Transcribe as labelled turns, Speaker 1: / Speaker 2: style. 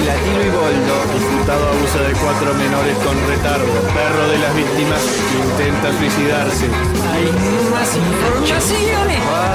Speaker 1: Latino y Boldo.
Speaker 2: Diputado abusa de 4 menores con retardo. Perro de las víctimas intenta suicidarse.
Speaker 3: Hay más informaciones.